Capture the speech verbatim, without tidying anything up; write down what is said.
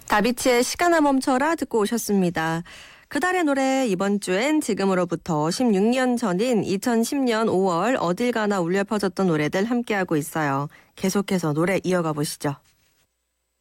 다비치의 시간아 멈춰라 듣고 오셨습니다. 그달의 노래 이번 주엔 지금으로부터 십육 년 전인 이천십 년 오월 어딜 가나 울려 퍼졌던 노래들 함께하고 있어요. 계속해서 노래 이어가 보시죠.